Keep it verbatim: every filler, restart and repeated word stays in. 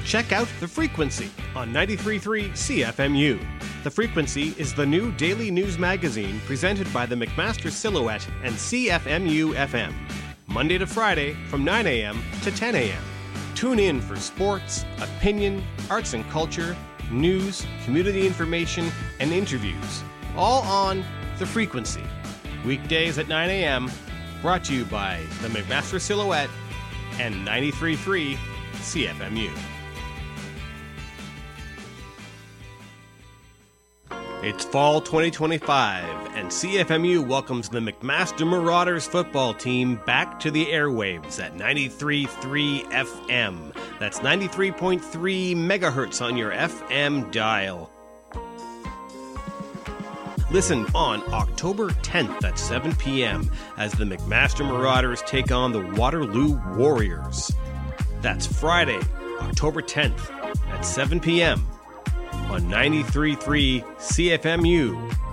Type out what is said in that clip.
check out The Frequency on ninety-three point three C F M U. The Frequency is the new daily news magazine presented by the McMaster Silhouette and C F M U F M, Monday to Friday from nine a.m. to ten a.m. Tune in for sports, opinion, arts and culture, news, community information, and interviews, all on The Frequency. Weekdays at nine a.m., brought to you by the McMaster Silhouette and ninety-three point three C F M U. It's fall twenty twenty-five, and C F M U welcomes the McMaster Marauders football team back to the airwaves at ninety-three point three F M. That's ninety-three point three megahertz on your F M dial. Listen on October tenth at seven p.m. as the McMaster Marauders take on the Waterloo Warriors. That's Friday, October tenth at seven p.m. on ninety-three point three C F M U